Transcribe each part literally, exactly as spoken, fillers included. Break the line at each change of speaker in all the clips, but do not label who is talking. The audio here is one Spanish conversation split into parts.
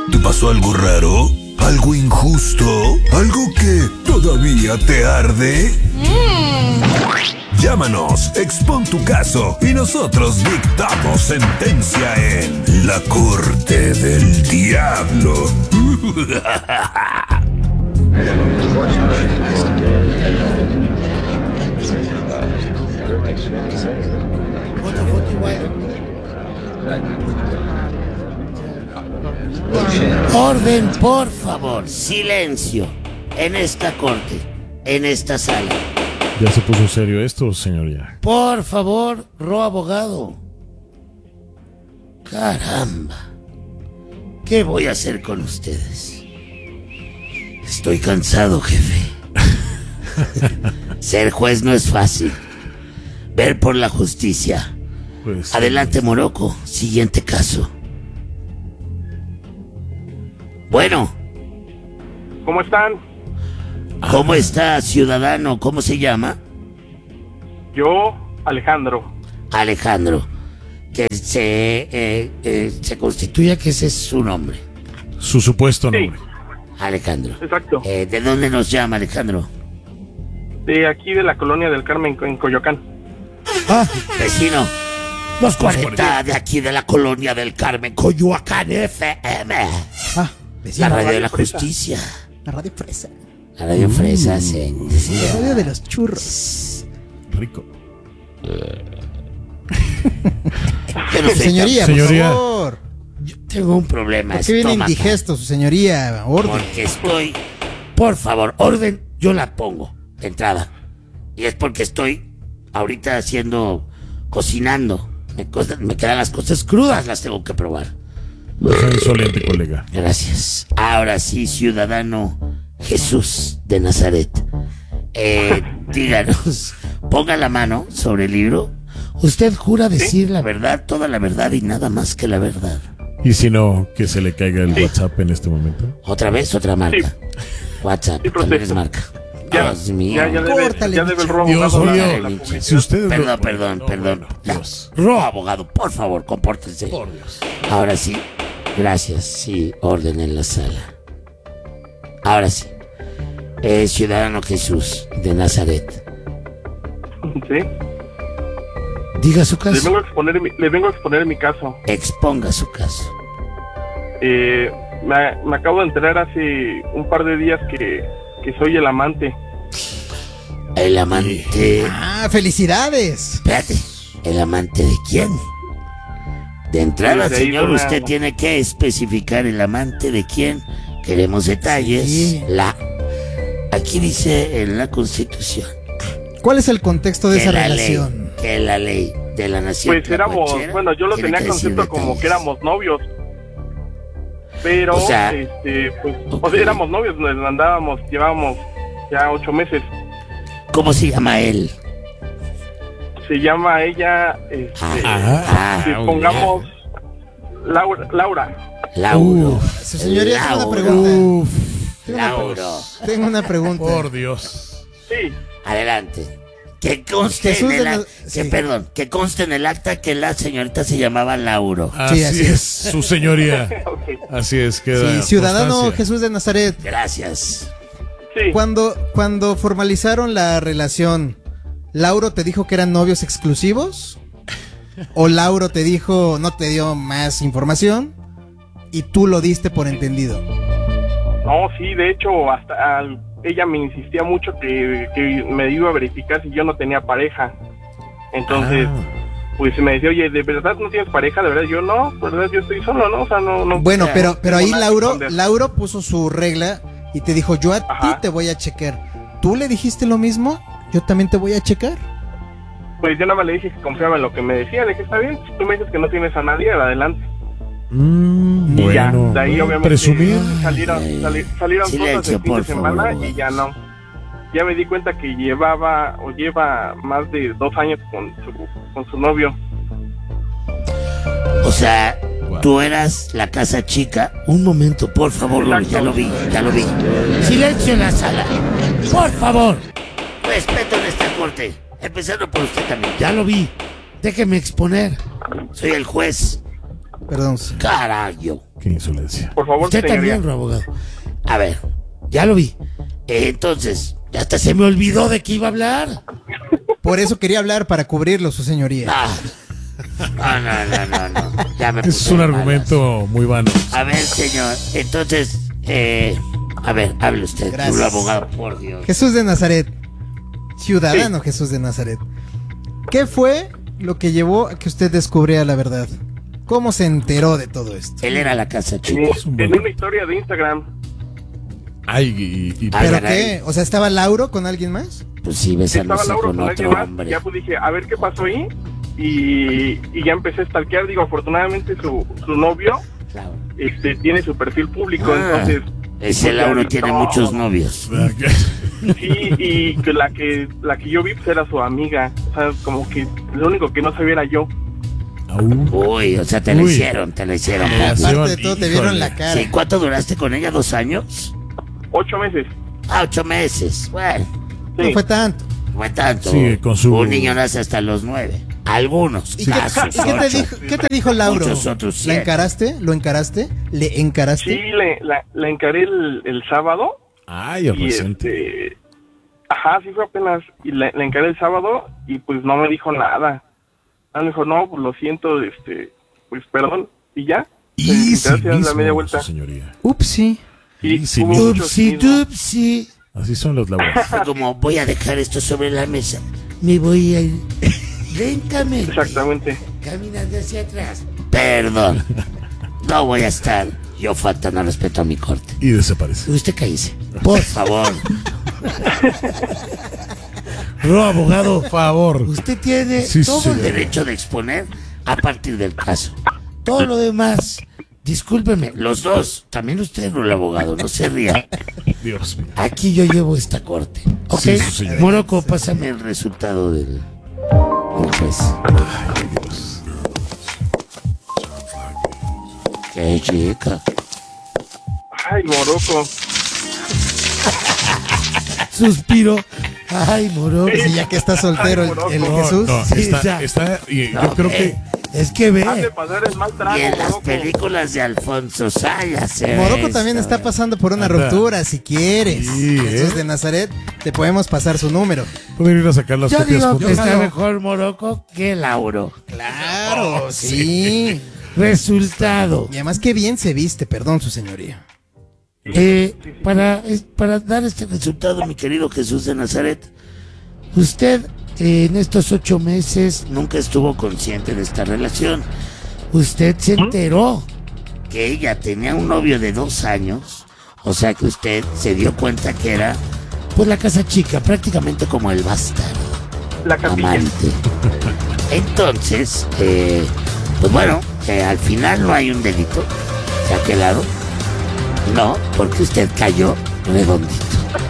¿Te pasó algo raro? ¿Algo injusto? ¿Algo que todavía te arde? Mm. Llámanos, expon tu caso y nosotros dictamos sentencia en la Corte del Diablo.
Orden, por favor, silencio en esta corte, en esta sala.
¿Ya se puso serio esto, señoría?
Por favor, Ro abogado. Caramba, ¿qué voy a hacer con ustedes? Estoy cansado, jefe. Ser juez no es fácil. Ver por la justicia. Pues, adelante, Morocco, siguiente caso. Bueno.
¿Cómo están?
¿Cómo está, ciudadano? ¿Cómo se llama?
Yo, Alejandro.
Alejandro. Que se, eh, eh, se constituya que ese es su nombre.
Su supuesto nombre.
Sí.
Alejandro.
Exacto.
Eh, ¿De dónde nos llama, Alejandro?
De aquí, de la colonia del Carmen, en Coyoacán.
Ah, vecino. Los cuarenta de aquí, de la colonia del Carmen, Coyoacán F M. Ah. La radio de la justicia.
La radio fresa.
La radio fresa, sí.
La radio de los churros.
Rico.
No señoría,
señoría,
por favor.
Yo tengo un problema.
¿Por qué viene indigesto, su señoría? Orden.
Porque estoy... Por favor, orden, yo la pongo de entrada. Y es porque estoy ahorita haciendo... Cocinando. Me, me quedan las cosas crudas, las tengo que probar.
No sea insolente, colega.
Gracias. Ahora sí, ciudadano Jesús de Nazaret. Eh, díganos, ponga la mano sobre el libro. ¿Usted jura decir ¿Sí? la verdad, toda la verdad y nada más que la verdad?
Y si no, que se le caiga el sí. WhatsApp en este momento.
¿Otra vez otra marca? Sí. WhatsApp, sí, también es marca.
Ya,
Dios mío.
Ya, ya debe, ya debe el Ro
Dios
abogado.
mío. Si usted
perdón,
no,
perdón,
no,
perdón.
No, Dios.
Ro abogado, por favor, compórtense.
Por Dios.
Ahora sí. Gracias, sí, orden en la sala. Ahora sí. Eh, ciudadano Jesús de Nazaret.
Sí.
Diga su caso.
Le vengo a exponer mi, le vengo a exponer mi caso.
Exponga su caso.
Eh, me, me acabo de enterar hace un par de días que, que soy el amante.
El amante.
Ah, felicidades.
Espérate. ¿El amante de quién? De entrada,
de
señor,
una...
usted tiene que especificar el amante de quién. Queremos detalles.
Sí.
La. Aquí dice en la Constitución.
¿Cuál es el contexto de
que
esa
la
relación?
Ley, que la ley de la nación.
Pues éramos, bueno, yo lo tenía concepto como que éramos novios. Pero,
o sea,
este, pues,
okay.
o sea, éramos novios, nos andábamos, llevábamos ya ocho meses.
¿Cómo se llama él?
Se llama ella, este,
ah,
si
ah,
pongamos Laura. Laura.
Lauro.
Uf, su señoría tiene una pregunta. Uf, tengo,
Lauro.
Una, tengo una pregunta.
Por Dios.
Sí.
Adelante. Que conste
Jesús
en el
la...
acta,
sí.
que, perdón, que conste en el acta que la señorita se llamaba Lauro.
Así,
sí, así
es,
es,
su señoría. Okay. Así es, queda.
Sí, ciudadano
constancia.
Jesús de Nazaret.
Gracias.
Sí.
Cuando, cuando formalizaron la relación, ¿Lauro te dijo que eran novios exclusivos? ¿O Lauro te dijo, no te dio más información y tú lo diste por entendido?
No, sí, de hecho, hasta al, ella me insistía mucho que, que me iba a verificar si yo no tenía pareja. Entonces, ah. pues me decía, oye, ¿de verdad no tienes pareja? ¿De verdad? Yo no, de verdad yo estoy solo, ¿no? O sea, no... no
bueno,
o sea,
pero,
no
pero ahí Lauro,
que
Lauro puso su regla y te dijo, yo a Ajá. ti te voy a checar. ¿Tú le dijiste lo mismo? ¿Yo también te voy a checar?
Pues yo nada más le dije que confiaba en lo que me decía, de que está bien, si tú me dices que no tienes a nadie, adelante.
Mm,
y
bueno,
ya, de ahí obviamente
presumir.
salieron, sali, salieron
Silencio,
cosas de fin de semana
favor.
Y ya no. Ya me di cuenta que llevaba o lleva más de dos años con su, con su novio.
O sea, wow. Tú eras la casa chica. Un momento, por favor, Exacto. ya lo vi, ya lo vi. Silencio en la sala, por favor. Respeto en esta corte, empezando por usted también. Ya lo vi, déjeme exponer. Soy el juez.
Perdón.
Carayo.
Qué insolencia.
Por favor,
Usted
señoría.
también, abogado. A ver, ya lo vi. Eh, entonces, hasta se me olvidó de qué iba a hablar.
Por eso quería hablar para cubrirlo, su señoría.
Ah. No, no, no, no, no. Ya me
Es
puse
un
de
argumento muy vano.
malas. A ver, señor, entonces, eh, a ver, hable usted,
Gracias.
tú, abogado, por Dios.
Jesús de Nazaret, ciudadano Jesús de Nazaret. ¿Qué fue lo que llevó a que usted descubriera la verdad? ¿Cómo se enteró de todo esto?
Él era la casa chica.
En,
Es un
en
buen-
una historia de Instagram.
Ay, y, y-
Ay,
¿Pero
caray.
qué? O sea, ¿estaba Lauro con alguien más?
Pues sí,
Estaba
besándose
Laura
con
con alguien
otro
más.
hombre.
Ya pues dije, a ver qué pasó ahí. Y, y ya empecé a stalkear. Digo, afortunadamente su, su novio
Claro.
este, tiene su perfil público.
Ah,
entonces,
ese
pues,
Lauro
ya-
tiene
no.
muchos novios.
Sí, y que la que la que yo vi pues, era su amiga. O sea, como que lo único que no sabía era yo.
Au.
Uy, o sea, te la
Uy.
hicieron, te la hicieron.
Ya
papi.
sé.
Aparte de todo, te vieron
Híjole.
la cara.
Sí, ¿cuánto duraste con ella? ¿Dos años?
Ocho meses.
Ah, ocho meses. Bueno,
No
Sí.
fue tanto.
no es tanto.
Sí, con su-
Un niño nace hasta los nueve. Algunos,
¿Y qué,
casos,
y qué te
ocho.
dijo, qué te dijo Lauro?
Muchos otros
¿La
siete.
encaraste? ¿Lo encaraste? ¿Le encaraste?
Sí, le, la, la encaré el, el sábado.
Ay, el
Y
reciente.
este. Ajá, sí fue apenas. Y la, la encaré el sábado y pues no me dijo nada. Ah, me dijo, no, pues lo siento, este. Pues perdón. Y ya.
Y
Gracias, la media
cinismo,
vuelta.
su señoría.
Upsi.
Y
Y sí,
hubo
mismo.
mucho
Upsi,
cinismo.
dupsi.
Así son los laboratorios.
Fue como, voy a dejar esto sobre la mesa. Me voy a ir lentamente.
Exactamente.
Caminando hacia atrás. Perdón. No voy a estar yo faltando al respeto a mi corte.
Y desaparece.
Usted cállese. Por favor.
No, abogado, por favor.
Usted tiene
Sí,
todo
sí.
el derecho de exponer a partir del caso. Todo lo demás, discúlpeme, los dos, también usted, el abogado, no se ría.
Dios mío.
Aquí yo llevo esta corte. ¿Ok?
Sí, su señoría.
Morocco, pásame el resultado del, del juez. Qué chica.
Ay, Morocco.
Suspiro. Ay, Morocco.
Sí, ya que está soltero el, el
No,
Jesús.
No,
Sí,
está,
ya.
está, y
No,
yo creo
ve,
que
Es que ve.
Hace pasar el mal trago,
Y en las
Morocco.
películas de Alfonso Sayas se ve
Morocco también
esto.
está pasando por una
Anda.
ruptura, si quieres.
Sí,
Jesús
¿eh?
de Nazaret, te podemos pasar su número.
pueden ir a sacar las
Yo
copias
digo que
juntos.
está mejor Morocco que Lauro.
Claro, sí.
Resultado.
Y además qué bien se viste, perdón, su señoría.
Eh, para, es- para dar este resultado, mi querido Jesús de Nazaret, usted eh, en estos ocho meses nunca estuvo consciente de esta relación. Usted se enteró que ella tenía un novio de dos años, o sea que usted se dio cuenta que era, pues, la casa chica, prácticamente como el bastardo.
La capilla.
Amante. Entonces, eh, pues bueno, eh, al final no hay un delito. ¿Se ha quedado? No, porque usted cayó redondito.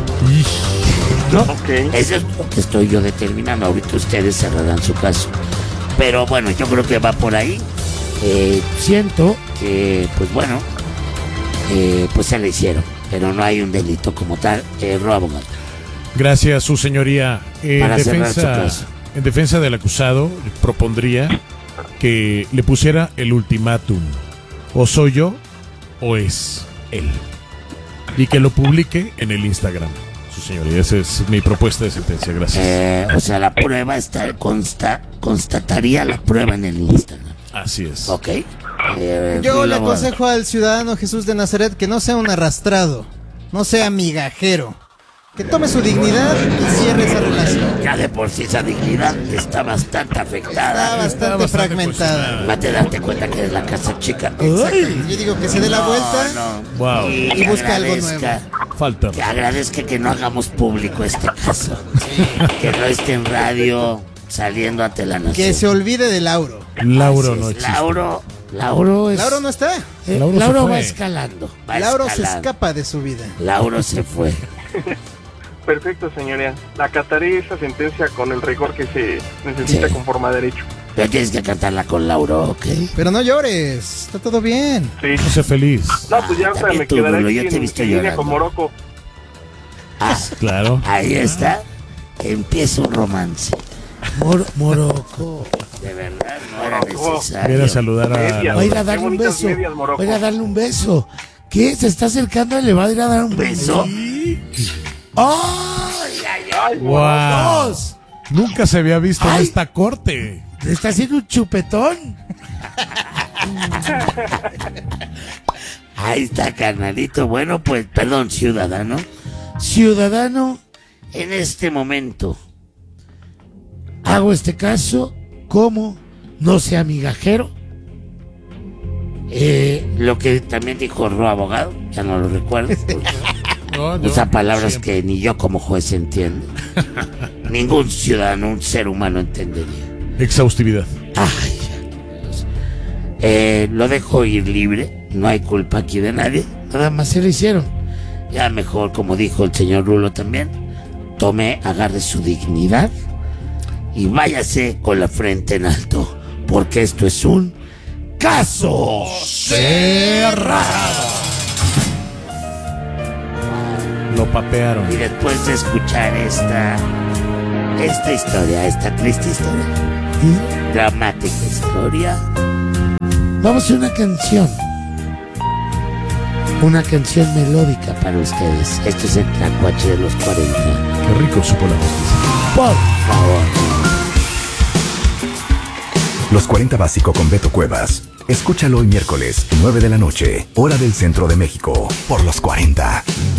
¿No?
Ok.
Eso es lo que estoy yo determinando. Ahorita ustedes cerrarán su caso. Pero bueno, yo creo que va por ahí. Eh, siento que, pues bueno, eh, pues se le hicieron. Pero no hay un delito como tal. Eh, Ro, abogado.
Gracias, su señoría. En
Para cerrar su
defensa,
caso.
en defensa del acusado, propondría que le pusiera el ultimátum. O soy yo, o es él. Y que lo publique en el Instagram, su señoría. Esa es mi propuesta de sentencia. Gracias.
Eh, o sea, la prueba está, consta, constataría la prueba en el Instagram.
Así es.
¿Ok? Eh,
Yo le
abogado.
aconsejo al ciudadano Jesús de Nazaret que no sea un arrastrado, no sea migajero, que tome su dignidad y cierre esa relación.
Ya de por sí esa dignidad está bastante afectada.
Está bastante
bastante
fragmentada.
Va a te darte cuenta que es la casa chica.
Exactamente. Yo digo que se dé la
No,
vuelta.
no.
Wow.
Y,
Y
que
busca algo
agradezca-
Falta.
Que agradezca que no hagamos público este caso. Que no esté en radio saliendo ante la nación.
Que se olvide de Lauro.
Lauro
Así
no
es,
existe.
Lauro, Lauro es.
Lauro no está.
eh,
Lauro se
Lauro
fue.
va escalando. Va
Lauro se
escalando.
escapa de su vida.
Lauro se fue.
Perfecto, señoría. Acataré esa sentencia con el rigor que se necesita
Sí.
conforme a derecho.
Pero tienes que cantarla con Lauro, ¿ok?
Pero no llores, está todo bien.
Sí.
No sé feliz.
No, pues ya hasta
También
me
tú,
quedaré
Rulo,
aquí
yo te he
en,
visto
en línea
llorando.
con Morocco.
Ah,
Claro.
ahí está. Empieza un romance. Mor Morocco. De verdad, no era
¿Cómo?
necesario.
Viene a saludar a...
Medias.
Va a ir a
Qué
darle un
bonitas
beso.
medias, Morocco.
Va a ir a darle un beso. ¿Qué? ¿Se está acercando? ¿Le va a ir a dar un beso?
Sí.
¡Ay, ay, ay!
Wow.
Dos.
Nunca se había visto
Ay.
en esta corte.
¿Le está haciendo un chupetón? Ahí está, carnalito. Bueno, pues, perdón, ciudadano. Ciudadano, en este momento, hago este caso como no sea migajero. Eh, lo que también dijo Ro Abogado, ya no lo recuerdo.
No, yo
Usa palabras
siempre.
que ni yo como juez entiendo. Ningún ciudadano, un ser humano entendería.
Exhaustividad.
Ay, Dios. Eh, lo dejo ir libre, no hay culpa aquí de nadie, nada más se lo hicieron. Ya mejor, como dijo el señor Rulo también, tome, agarre su dignidad y váyase con la frente en alto, porque esto es un caso cerrado.
Lo papearon.
Y después de escuchar esta, esta historia, esta triste historia, y dramática historia, vamos a hacer una canción. Una canción melódica para ustedes. Esto es el Tlacuache de los cuarenta.
Qué rico supo la justicia.
Por favor.
Los cuarenta Básico con Beto Cuevas. Escúchalo hoy miércoles, nueve de la noche, hora del centro de México, por Los cuarenta.